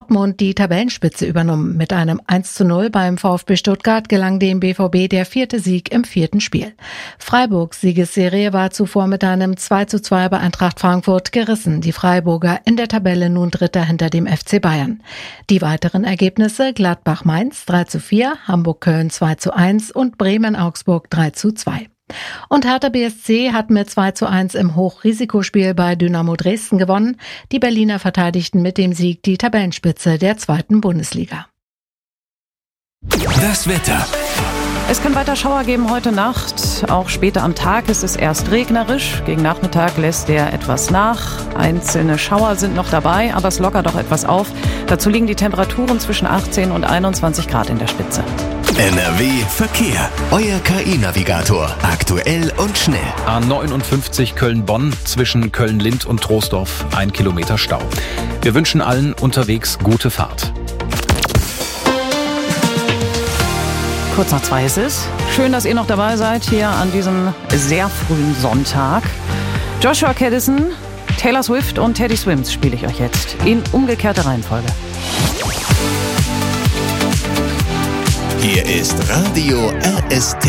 Dortmund die Tabellenspitze übernommen. Mit einem 1:0 beim VfB Stuttgart gelang dem BVB der 4. Sieg im 4. Spiel. Freiburgs Siegesserie war zuvor mit einem 2:2 bei Eintracht Frankfurt gerissen. Die Freiburger in der Tabelle nun Dritter hinter dem FC Bayern. Die weiteren Ergebnisse: Gladbach-Mainz 3:4, Hamburg-Köln 2:1 und Bremen-Augsburg 3:2. Und Hertha BSC hat mit 2:1 im Hochrisikospiel bei Dynamo Dresden gewonnen. Die Berliner verteidigten mit dem Sieg die Tabellenspitze der 2. Bundesliga. Das Wetter. Es kann weiter Schauer geben heute Nacht. Auch später am Tag ist es erst regnerisch. Gegen Nachmittag lässt der etwas nach. Einzelne Schauer sind noch dabei, aber es lockert auch etwas auf. Dazu liegen die Temperaturen zwischen 18 und 21 Grad in der Spitze. NRW Verkehr. Euer KI-Navigator. Aktuell und schnell. A59 Köln-Bonn zwischen Köln-Lind und Troisdorf 1 Kilometer Stau. Wir wünschen allen unterwegs gute Fahrt. Kurz nach 2 ist es. Schön, dass ihr noch dabei seid hier an diesem sehr frühen Sonntag. Joshua Caddison, Taylor Swift und Teddy Swims spiele ich euch jetzt in umgekehrter Reihenfolge. Hier ist Radio RST.